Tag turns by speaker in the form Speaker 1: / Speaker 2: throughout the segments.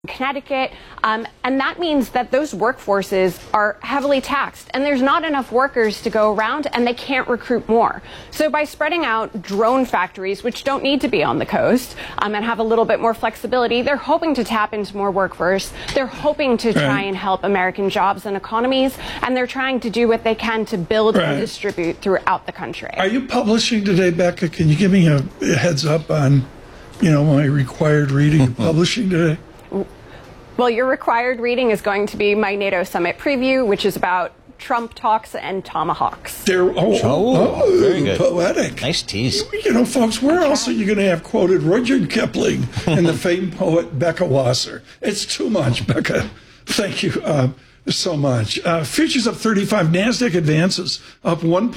Speaker 1: Connecticut, and that means that those workforces are heavily taxed, and there's not enough workers to go around, and they can't recruit more. So by spreading out drone factories, which don't need to be on the coast, and have a little bit more flexibility, they're hoping to tap into more workforce. They're hoping to try and help American jobs and economies, and they're trying to do what they can to build and distribute throughout the country.
Speaker 2: Are you publishing today, Becca? Can you give me a heads up on, my required reading and publishing today?
Speaker 1: Well, your required reading is going to be my NATO summit preview, which is about Trump talks and tomahawks.
Speaker 3: Very good.
Speaker 2: Poetic.
Speaker 3: Nice tease.
Speaker 2: Folks, where else are you going to have quoted Rudyard Kipling and the famed poet Becca Wasser? It's too much, Becca. Thank you so much. Futures up 35. NASDAQ advances up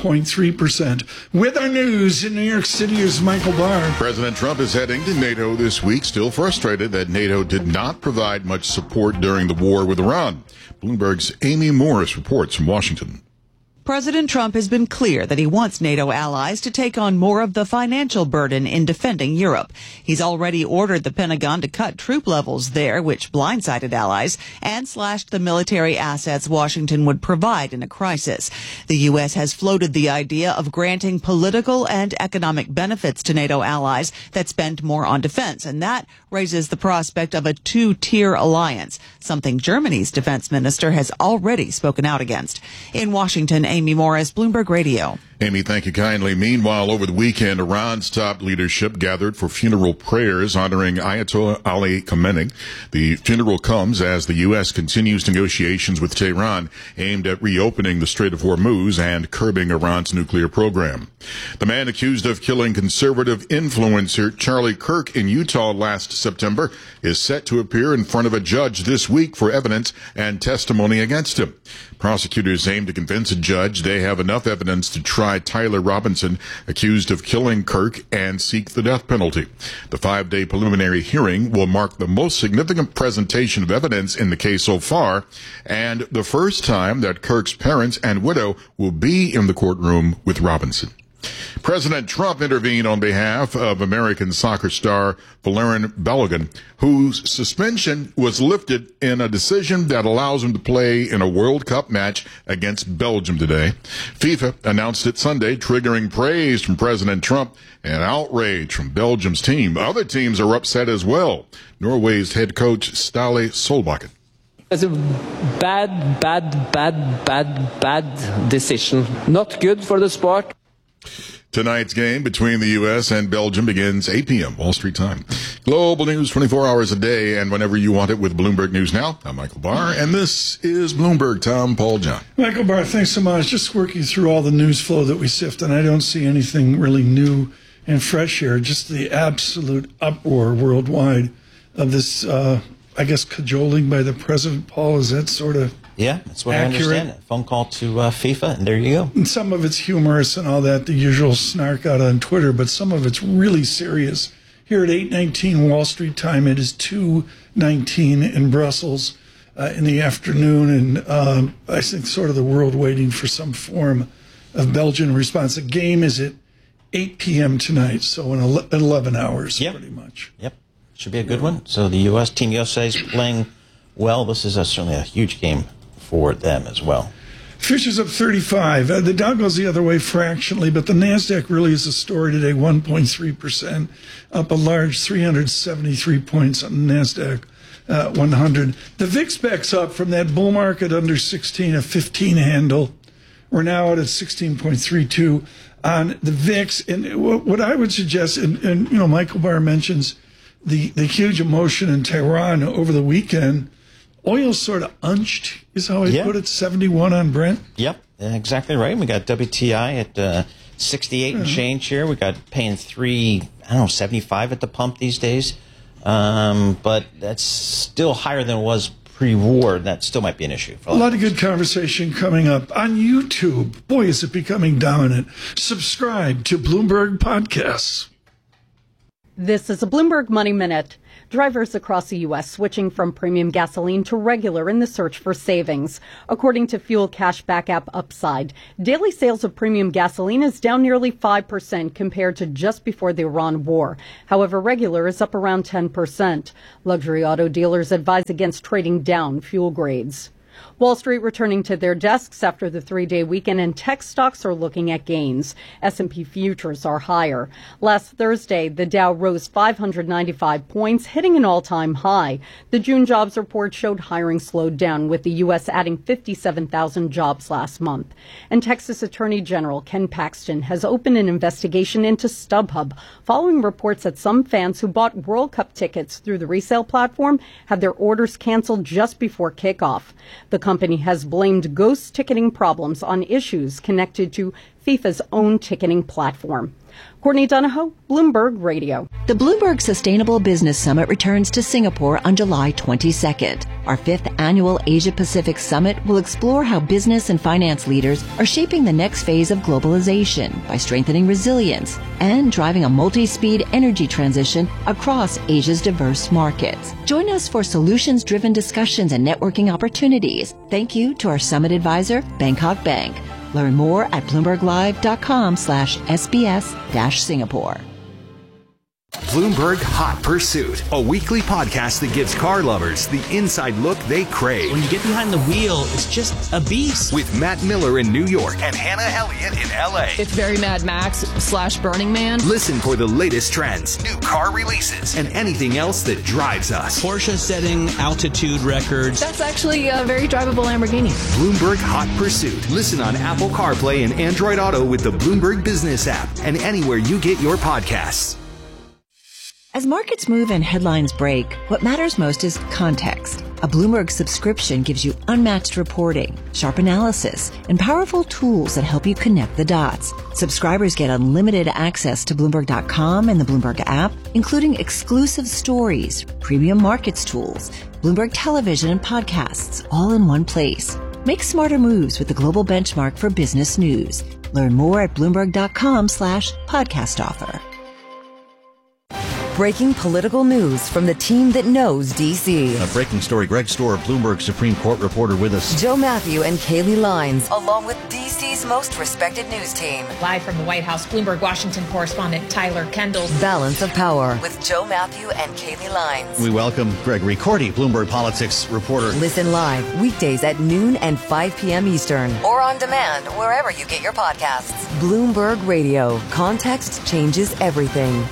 Speaker 2: 1.3%. With our news in New York City is Michael Barr.
Speaker 4: President Trump is heading to NATO this week, still frustrated that NATO did not provide much support during the war with Iran. Bloomberg's Amy Morris reports from Washington.
Speaker 5: President Trump has been clear that he wants NATO allies to take on more of the financial burden in defending Europe. He's already ordered the Pentagon to cut troop levels there, which blindsided allies, and slashed the military assets Washington would provide in a crisis. The U.S. has floated the idea of granting political and economic benefits to NATO allies that spend more on defense, and that raises the prospect of a two-tier alliance, something Germany's defense minister has already spoken out against. In Washington, Amy Morris, Bloomberg Radio.
Speaker 4: Amy, thank you kindly. Meanwhile, over the weekend, Iran's top leadership gathered for funeral prayers honoring Ayatollah Ali Khamenei. The funeral comes as the U.S. continues negotiations with Tehran aimed at reopening the Strait of Hormuz and curbing Iran's nuclear program. The man accused of killing conservative influencer Charlie Kirk in Utah last September is set to appear in front of a judge this week for evidence and testimony against him. Prosecutors aim to convince a judge they have enough evidence to try Tyler Robinson, accused of killing Kirk, and seek the death penalty. The 5-day preliminary hearing will mark the most significant presentation of evidence in the case so far, and the first time that Kirk's parents and widow will be in the courtroom with Robinson. President Trump intervened on behalf of American soccer star Valerian Balogun, whose suspension was lifted in a decision that allows him to play in a World Cup match against Belgium today. FIFA announced it Sunday, triggering praise from President Trump and outrage from Belgium's team. Other teams are upset as well. Norway's head coach Ståle Solbakken.
Speaker 6: It's a bad decision. Not good for the sport.
Speaker 4: Tonight's game between the U.S. and Belgium begins 8 p.m. Wall Street time. Global news 24 hours a day and whenever you want it with Bloomberg News Now. I'm Michael Barr, and this is Bloomberg. Tom, Paul, John.
Speaker 2: Michael Barr, thanks so much. Just working through all the news flow that we sift, and I don't see anything really new and fresh here. Just the absolute uproar worldwide of this, cajoling by the president. Paul, is that sort of...
Speaker 3: Yeah, that's what
Speaker 2: accurate?
Speaker 3: I understand. A phone call to FIFA, and there you go.
Speaker 2: And some of it's humorous and all that, the usual snark out on Twitter, but some of it's really serious. Here at 8:19 Wall Street time, it is 2:19 in Brussels in the afternoon, and I think sort of the world waiting for some form of Belgian response. The game is at 8 p.m. tonight, so in 11 hours, pretty much.
Speaker 3: Yep, should be a good one. So the U.S. Team USA is playing well. This is certainly a huge game for them as well.
Speaker 2: Futures up 35. The Dow goes the other way fractionally, but the NASDAQ really is a story today, 1.3%, up a large 373 points on the NASDAQ 100. The VIX backs up from that bull market under 16, a 15 handle. We're now out at 16.32 on the VIX. And what I would suggest, and Michael Barr mentions the huge emotion in Tehran over the weekend. Oil sort of unched, is how I put it, 71 on Brent.
Speaker 3: Yep, exactly right. We got WTI at 68 and change here. We got paying 75 at the pump these days. But that's still higher than it was pre-war. That still might be an issue.
Speaker 2: A lot of good conversation coming up on YouTube. Boy, is it becoming dominant. Subscribe to Bloomberg Podcasts.
Speaker 7: This is a Bloomberg Money Minute. Drivers across the U.S. switching from premium gasoline to regular in the search for savings. According to Fuel Cashback app Upside, daily sales of premium gasoline is down nearly 5% compared to just before the Iran war. However, regular is up around 10%. Luxury auto dealers advise against trading down fuel grades. Wall Street returning to their desks after the three-day weekend, and tech stocks are looking at gains. S&P futures are higher. Last Thursday, the Dow rose 595 points, hitting an all-time high. The June jobs report showed hiring slowed down, with the U.S. adding 57,000 jobs last month. And Texas Attorney General Ken Paxton has opened an investigation into StubHub, following reports that some fans who bought World Cup tickets through the resale platform had their orders canceled just before kickoff. The company has blamed ghost ticketing problems on issues connected to FIFA's own ticketing platform. Courtney Donahoe, Bloomberg Radio.
Speaker 8: The Bloomberg Sustainable Business Summit returns to Singapore on July 22nd. Our 5th annual Asia-Pacific Summit will explore how business and finance leaders are shaping the next phase of globalization by strengthening resilience and driving a multi-speed energy transition across Asia's diverse markets. Join us for solutions-driven discussions and networking opportunities. Thank you to our summit advisor, Bangkok Bank. Learn more at bloomberglive.com/SBS-Singapore.
Speaker 9: Bloomberg Hot Pursuit, a weekly podcast that gives car lovers the inside look they crave.
Speaker 10: When you get behind the wheel, it's just a beast.
Speaker 9: With Matt Miller in New York and Hannah Elliott in LA.
Speaker 11: It's very Mad Max / Burning Man.
Speaker 9: Listen for the latest trends, new car releases, and anything else that drives us.
Speaker 10: Porsche setting altitude records.
Speaker 11: That's actually a very drivable Lamborghini.
Speaker 9: Bloomberg Hot Pursuit. Listen on Apple CarPlay and Android Auto with the Bloomberg Business app and anywhere you get your podcasts.
Speaker 8: As markets move and headlines break, what matters most is context. A Bloomberg subscription gives you unmatched reporting, sharp analysis, and powerful tools that help you connect the dots. Subscribers get unlimited access to Bloomberg.com and the Bloomberg app, including exclusive stories, premium markets tools, Bloomberg television and podcasts, all in one place. Make smarter moves with the global benchmark for business news. Learn more at Bloomberg.com/podcast offer.
Speaker 12: Breaking political news from the team that knows D.C.
Speaker 13: A breaking story. Greg Stohr, Bloomberg Supreme Court reporter with us.
Speaker 12: Joe Matthew and Kaylee Lines, along with D.C.'s most respected news team.
Speaker 14: Live from the White House, Bloomberg Washington correspondent Tyler Kendall.
Speaker 12: Balance of Power with Joe Matthew and Kaylee Lines.
Speaker 13: We welcome Gregory Cordy, Bloomberg Politics reporter.
Speaker 12: Listen live weekdays at noon and 5 p.m. Eastern. Or on demand wherever you get your podcasts. Bloomberg Radio. Context changes everything.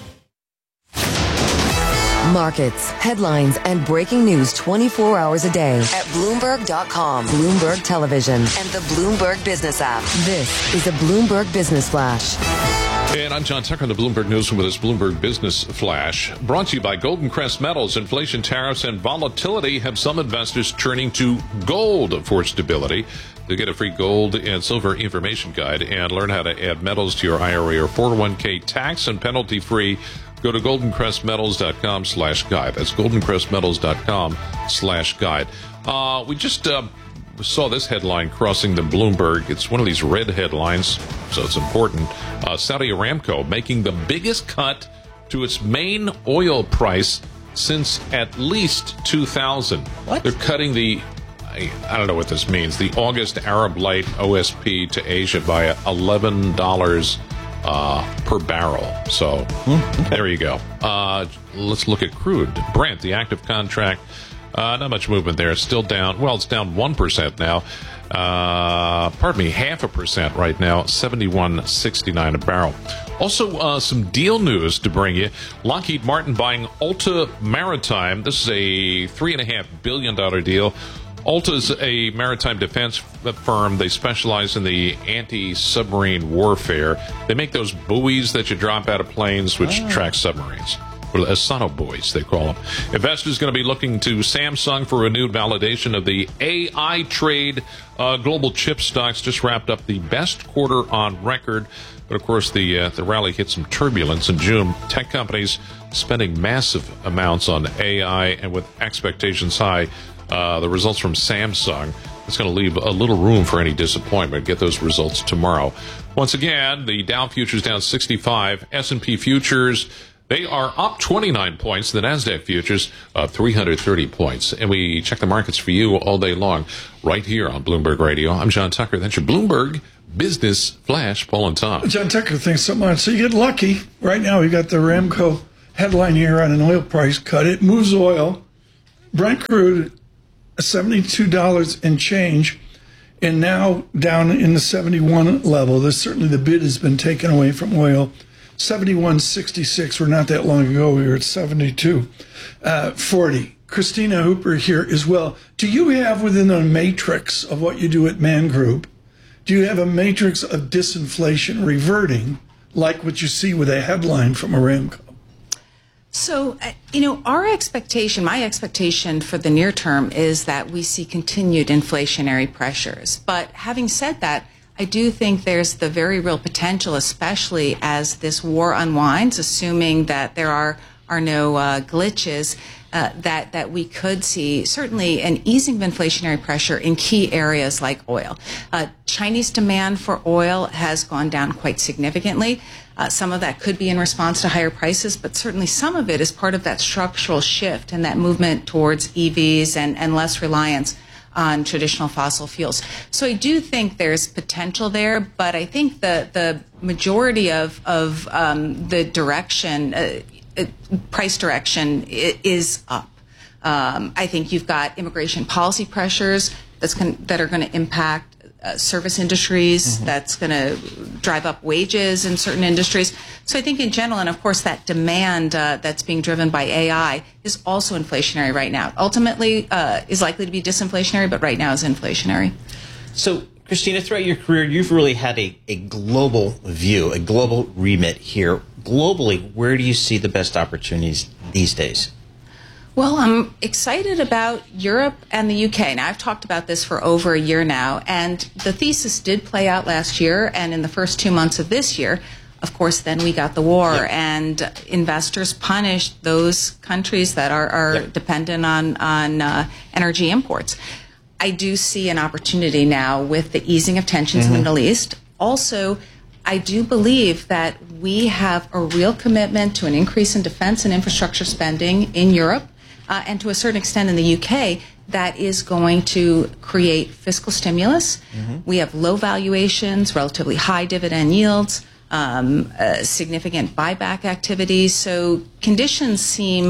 Speaker 12: Markets, headlines, and breaking news 24 hours a day at Bloomberg.com, Bloomberg Television, and the Bloomberg Business app. This is a Bloomberg Business Flash.
Speaker 15: And I'm John Tucker on the Bloomberg Newsroom with this Bloomberg Business Flash. Brought to you by Golden Crest Metals. Inflation, tariffs, and volatility have some investors turning to gold for stability. To get a free gold and silver information guide and learn how to add metals to your IRA or 401k tax and penalty free, go to goldencrestmetals.com/guide. That's goldencrestmetals.com/guide. We just saw this headline crossing the Bloomberg. It's one of these red headlines, so it's important. Saudi Aramco making the biggest cut to its main oil price since at least 2000.
Speaker 3: What?
Speaker 15: They're cutting the, I don't know what this means, the August Arab Light OSP to Asia by $11 per barrel. So there you go. Let's look at crude. Brent, the active contract, not much movement there. It's still down. Well, it's down 1% now. 0.5% right now. 71.69 a barrel. Also, some deal news to bring you. Lockheed Martin buying Alta Maritime. This is a $3.5 billion deal. Alta's a maritime defense firm. They specialize in the anti-submarine warfare. They make those buoys that you drop out of planes, which track submarines. Sonobuoys, they call them. Investors going to be looking to Samsung for renewed validation of the AI trade. Global chip stocks just wrapped up the best quarter on record. But, of course, the rally hit some turbulence in June. Tech companies spending massive amounts on AI, and with expectations high, the results from Samsung, it's going to leave a little room for any disappointment. Get those results tomorrow. Once again, the Dow futures down 65, S&P futures They are up 29 points. The NASDAQ futures up 330 points. And we check the markets for you all day long right here on Bloomberg Radio. I'm John Tucker. That's your Bloomberg Business Flash. Paul and Tom.
Speaker 2: John Tucker, thanks so much. So you get lucky. Right now we got the Aramco headline here on an oil price cut. It moves oil. Brent crude, $72 and change, and now down in the 71 level. There's certainly the bid has been taken away from oil. 71.66. We're not that long ago. We were at 72.40. Christina Hooper here as well. Do you have within the matrix of what you do at Man Group, do you have a matrix of disinflation reverting like what you see with a headline from Aramco?
Speaker 16: So, my expectation for the near term is that we see continued inflationary pressures. But having said that, I do think there's the very real potential, especially as this war unwinds, assuming that there are no glitches, that we could see certainly an easing of inflationary pressure in key areas like oil. Chinese demand for oil has gone down quite significantly. Some of that could be in response to higher prices, but certainly some of it is part of that structural shift and that movement towards EVs and less reliance on traditional fossil fuels. So I do think there's potential there, but I think the majority of the direction, price direction, is up. I think you've got immigration policy pressures that are going to impact service industries, that's going to drive up wages in certain industries. So I think in general, and of course that demand that's being driven by AI is also inflationary right now. Ultimately is likely to be disinflationary, but right now is inflationary.
Speaker 3: So, Christina, throughout your career, you've really had a global view, a global remit here. Globally, where do you see the best opportunities these days?
Speaker 16: Well, I'm excited about Europe and the UK. Now, I've talked about this for over a year now, and the thesis did play out last year, and in the first 2 months of this year, of course, then we got the war, and investors punished those countries that are dependent on energy imports. I do see an opportunity now with the easing of tensions in the Middle East. Also, I do believe that we have a real commitment to an increase in defense and infrastructure spending in Europe, and to a certain extent in the UK, that is going to create fiscal stimulus. We have low valuations, relatively high dividend yields, significant buyback activities. So conditions seem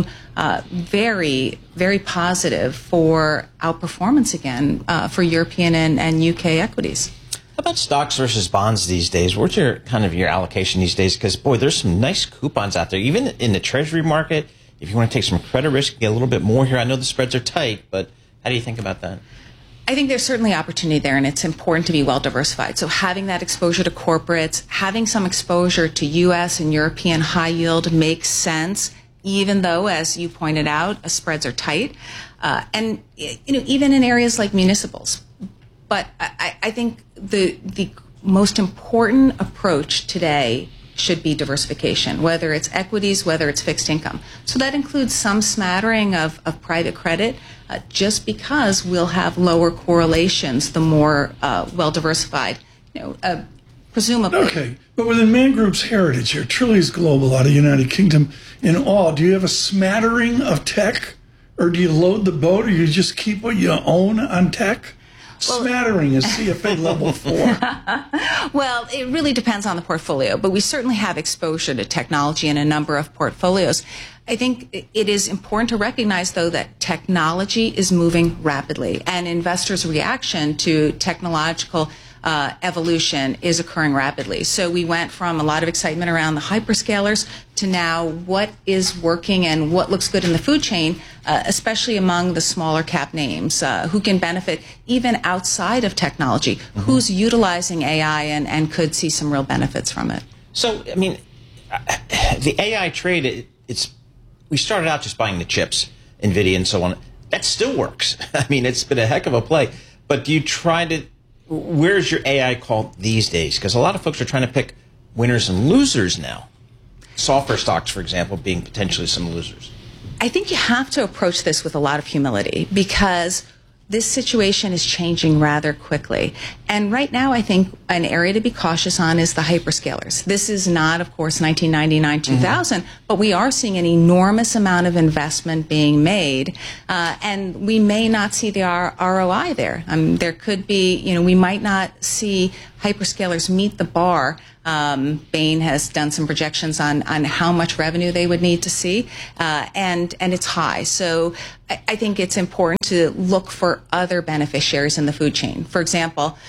Speaker 16: very, very positive for outperformance again for European and UK equities.
Speaker 3: How about stocks versus bonds these days? What's your allocation these days? Because, boy, there's some nice coupons out there, even in the Treasury market. If you want to take some credit risk, get a little bit more here. I know the spreads are tight, but how do you think about that?
Speaker 16: I think there's certainly opportunity there, and it's important to be well diversified. So having that exposure to corporates, having some exposure to U.S. and European high yield makes sense, even though, as you pointed out, spreads are tight, and even in areas like municipals. But I think the most important approach today should be diversification, whether it's equities, whether it's fixed income. So that includes some smattering of private credit, just because we'll have lower correlations the more well diversified, presumably.
Speaker 2: Okay, but within Man Group's heritage here, Trillius Global out of United Kingdom, in all, do you have a smattering of tech, or do you load the boat, or you just keep what you own on tech? Smattering is CFA level 4.
Speaker 16: Well, it really depends on the portfolio, but we certainly have exposure to technology in a number of portfolios. I think it is important to recognize, though, that technology is moving rapidly, and investors' reaction to technological evolution is occurring rapidly. So we went from a lot of excitement around the hyperscalers to now what is working and what looks good in the food chain, especially among the smaller cap names who can benefit even outside of technology, who's utilizing AI and could see some real benefits from it.
Speaker 3: So, I mean, the AI trade, we started out just buying the chips, NVIDIA and so on. That still works. I mean, it's been a heck of a play. But do you try to... Where's your AI call these days? Because a lot of folks are trying to pick winners and losers now. Software stocks, for example, being potentially some losers.
Speaker 16: I think you have to approach this with a lot of humility, because this situation is changing rather quickly. And right now, I think an area to be cautious on is the hyperscalers. This is not, of course, 1999, 2000, but we are seeing an enormous amount of investment being made, and we may not see the ROI there. There could be, we might not see hyperscalers meet the bar. Bain has done some projections on how much revenue they would need to see, and it's high. So I think it's important to look for other beneficiaries in the food chain. For example,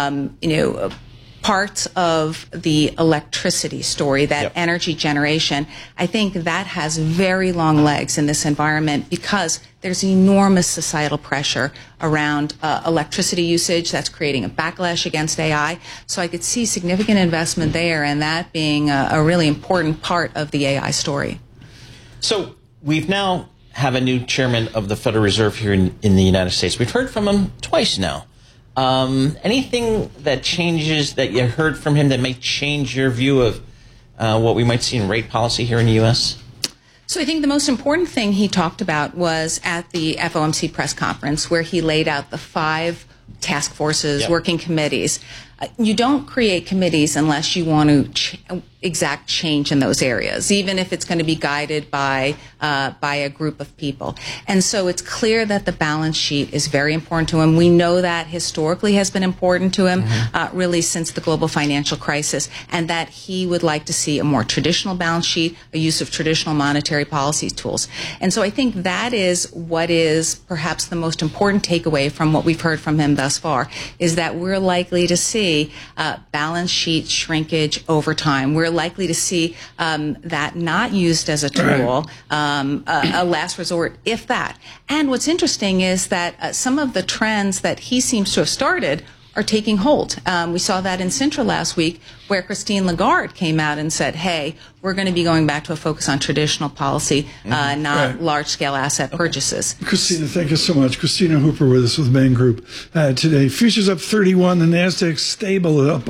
Speaker 16: parts of the electricity story, that energy generation, I think that has very long legs in this environment because there's enormous societal pressure around electricity usage that's creating a backlash against AI. So I could see significant investment there, and that being a really important part of the AI story.
Speaker 3: So we've now have a new chairman of the Federal Reserve here in the United States. We've heard from him twice now. Anything that changes that you heard from him that may change your view of what we might see in rate policy here in the U.S.?
Speaker 16: So I think the most important thing he talked about was at the FOMC press conference, where he laid out the 5 task forces, working committees. You don't create committees unless you want to exact change in those areas, even if it's going to be guided by a group of people. And so it's clear that the balance sheet is very important to him. We know that historically has been important to him, really since the global financial crisis, and that he would like to see a more traditional balance sheet, a use of traditional monetary policy tools. And so I think that is what is perhaps the most important takeaway from what we've heard from him thus far, is that we're likely to see balance sheet shrinkage over time. We're likely to see that not used as a tool, a last resort, if that. And what's interesting is that some of the trends that he seems to have started are taking hold. We saw that in Sintra last week, where Christine Lagarde came out and said, hey, we're going to be going back to a focus on traditional policy, not large-scale asset purchases.
Speaker 2: Christina, thank you so much. Christina Hooper with us with Bain Group today. Futures up 31, the NASDAQ stable up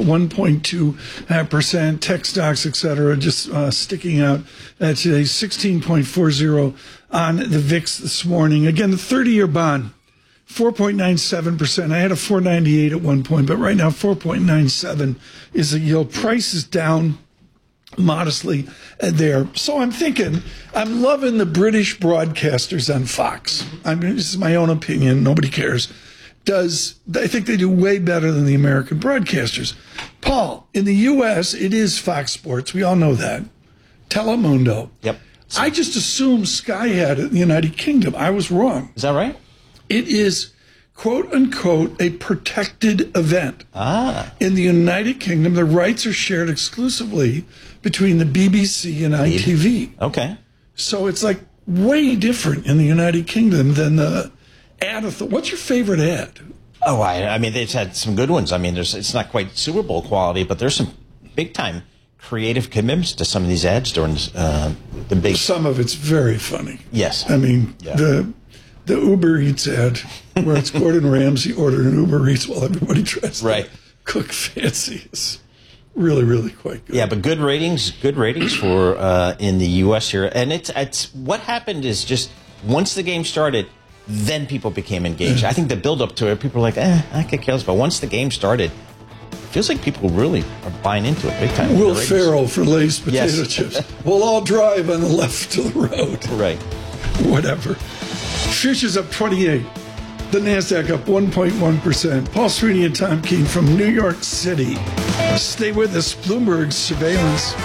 Speaker 2: 1.2%, tech stocks, et cetera, just sticking out today, 16.40 on the VIX this morning. Again, the 30-year bond, 4.97%. I had a 4.98 at one point, but right now 4.97 is the yield. Price is down modestly there. So I'm thinking, I'm loving the British broadcasters on Fox. I mean, this is my own opinion. Nobody cares. I think they do way better than the American broadcasters. Paul, in the U.S., it is Fox Sports. We all know that. Telemundo.
Speaker 3: Yep.
Speaker 2: I just assumed Sky had it in the United Kingdom. I was wrong.
Speaker 3: Is that right?
Speaker 2: It is, quote unquote, a protected event. In the United Kingdom, the rights are shared exclusively between the BBC and ITV.
Speaker 3: Okay.
Speaker 2: So it's like way different in the United Kingdom than the ad. What's your favorite ad?
Speaker 3: Oh, I mean, they've had some good ones. I mean, it's not quite Super Bowl quality, but there's some big time creative commitments to some of these ads during the big.
Speaker 2: Some of it's very funny.
Speaker 3: Yes.
Speaker 2: I mean, the Uber Eats ad, where it's Gordon Ramsay ordering an Uber Eats while everybody tries to cook fancy, is really, really quite good.
Speaker 3: Yeah, but good ratings for in the U.S. here. And it's what happened is just once the game started, then people became engaged. I think the build-up to it, people were like, I could care less. But once the game started, it feels like people really are buying into it big time.
Speaker 2: Will Ferrell for Lay's potato chips. We'll all drive on the left to the road.
Speaker 3: Right.
Speaker 2: Whatever. Futures up 28. The NASDAQ up 1.1%. Paul Sweeney and Tom Keene from New York City. Stay with us. Bloomberg Surveillance.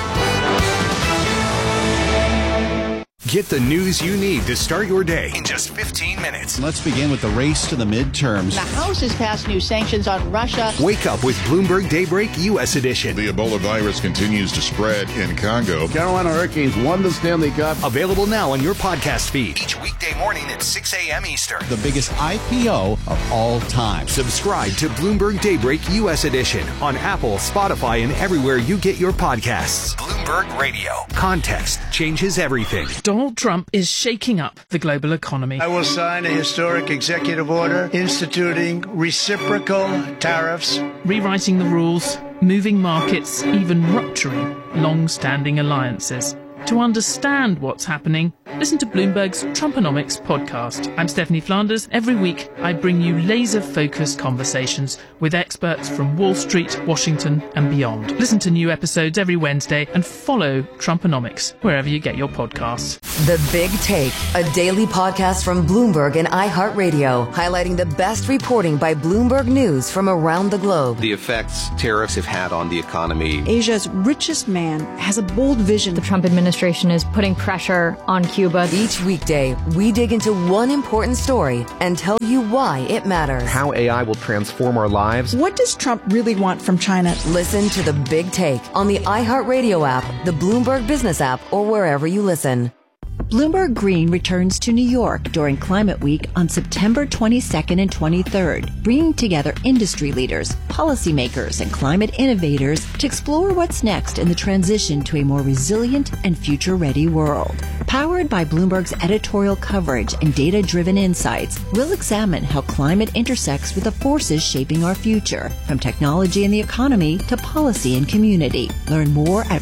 Speaker 9: Get the news you need to start your day in just 15 minutes.
Speaker 13: Let's begin with the race to the midterms.
Speaker 17: The House has passed new sanctions on Russia.
Speaker 9: Wake up with Bloomberg Daybreak U.S. edition.
Speaker 4: The Ebola virus continues to spread in Congo.
Speaker 18: Carolina Hurricanes won the Stanley Cup.
Speaker 9: Available now on your podcast feed. Each weekday morning at 6 a.m. Eastern.
Speaker 13: The biggest IPO of all time.
Speaker 9: Subscribe to Bloomberg Daybreak U.S. edition on Apple, Spotify, and everywhere you get your podcasts. Bloomberg Radio. Context changes everything.
Speaker 19: Donald Trump is shaking up the global economy.
Speaker 20: I will sign a historic executive order instituting reciprocal tariffs,
Speaker 19: rewriting the rules, moving markets, even rupturing long-standing alliances. To understand what's happening, listen to Bloomberg's Trumponomics podcast. I'm Stephanie Flanders. Every week, I bring you laser-focused conversations with experts from Wall Street, Washington, and beyond. Listen to new episodes every Wednesday and follow Trumponomics wherever you get your podcasts.
Speaker 12: The Big Take, a daily podcast from Bloomberg and iHeartRadio, highlighting the best reporting by Bloomberg News from around the globe.
Speaker 21: The effects tariffs have had on the economy.
Speaker 22: Asia's richest man has a bold vision.
Speaker 23: The Trump administration is putting pressure on Cuba.
Speaker 12: Each weekday, we dig into one important story and tell you why it matters.
Speaker 21: How AI will transform our lives.
Speaker 22: What does Trump really want from China?
Speaker 12: Listen to The Big Take on the iHeartRadio app, the Bloomberg Business app, or wherever you listen.
Speaker 8: Bloomberg Green returns to New York during Climate Week on September 22nd and 23rd, bringing together industry leaders, policymakers, and climate innovators to explore what's next in the transition to a more resilient and future-ready world. Powered by Bloomberg's editorial coverage and data-driven insights, we'll examine how climate intersects with the forces shaping our future, from technology and the economy to policy and community. Learn more at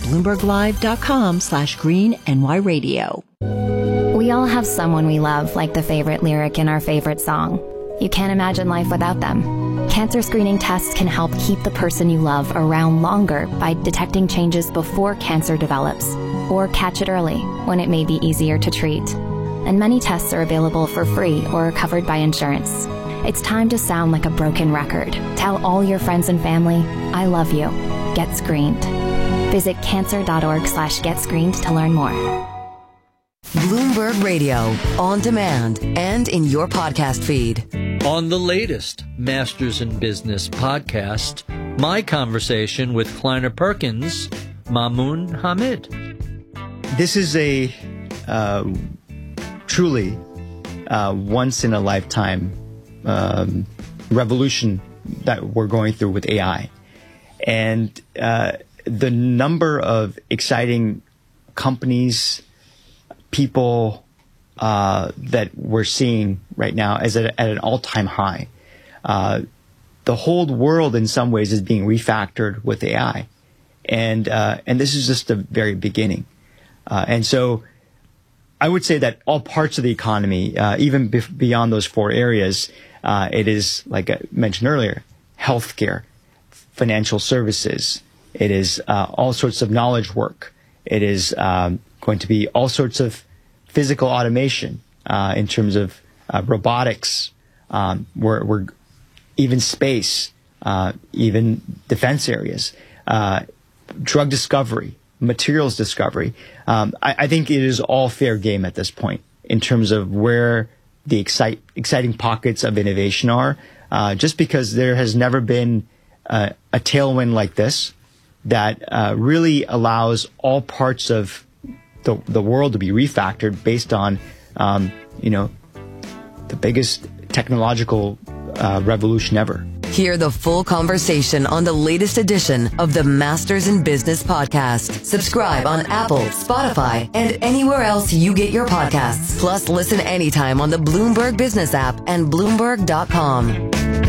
Speaker 8: BloombergLive.com/GreenNYRadio.
Speaker 24: We all have someone we love, like the favorite lyric in our favorite song. You can't imagine life without them. Cancer screening tests can help keep the person you love around longer by detecting changes before cancer develops, or catch it early when it may be easier to treat. And many tests are available for free or are covered by insurance. It's time to sound like a broken record. Tell all your friends and family, I love you. Get screened. Visit cancer.org/getscreened to learn more.
Speaker 12: Bloomberg Radio, on demand and in your podcast feed.
Speaker 25: On the latest Masters in Business podcast, my conversation with Kleiner Perkins, Mamoun Hamid.
Speaker 26: This is a truly once-in-a-lifetime revolution that we're going through with AI. And the number of exciting companies, people that we're seeing right now is at an all-time high. The whole world, in some ways, is being refactored with AI, and this is just the very beginning. And so, I would say that all parts of the economy, even beyond those four areas, it is, like I mentioned earlier, healthcare, financial services. It is all sorts of knowledge work. It is going to be all sorts of physical automation in terms of robotics, we're even space, even defense areas, drug discovery, materials discovery. I think it is all fair game at this point in terms of where the exciting pockets of innovation are, just because there has never been a tailwind like this that really allows all parts of the world to be refactored based on, the biggest technological revolution ever.
Speaker 12: Hear the full conversation on the latest edition of the Masters in Business podcast. Subscribe on Apple, Spotify, and anywhere else you get your podcasts. Plus, listen anytime on the Bloomberg Business app and Bloomberg.com.